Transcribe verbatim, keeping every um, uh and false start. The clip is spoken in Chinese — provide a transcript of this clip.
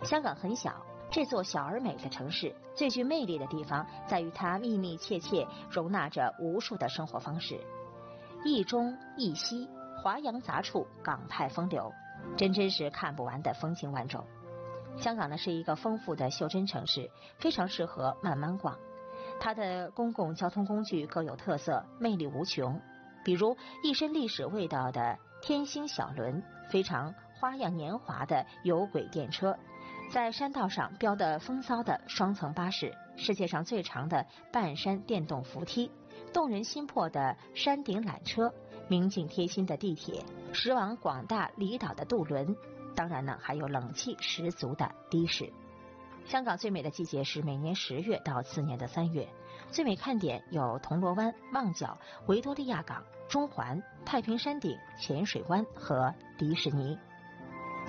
香港很小，这座小而美的城市最具魅力的地方在于它密密切切容纳着无数的生活方式，一中一西，华洋杂处，港派风流，真真是看不完的风情万种。香港呢是一个丰富的袖珍城市，非常适合慢慢逛。它的公共交通工具各有特色，魅力无穷。比如一身历史味道的天星小轮，非常花样年华的有轨电车，在山道上飙得风骚的双层巴士，世界上最长的半山电动扶梯，动人心魄的山顶缆车，明净贴心的地铁，驶往广大离岛的渡轮，当然呢还有冷气十足的的士。香港最美的季节是每年十月到次年的三月，最美看点有铜锣湾、旺角、维多利亚港、中环、太平山顶、浅水湾和迪士尼。